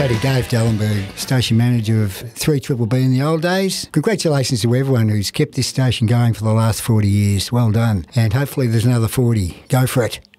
Paddy Dave Dallenberg, station manager of 3BBB in the old days. Congratulations to everyone who's kept this station going for the last 40 years. Well done. And hopefully there's another 40. Go for it.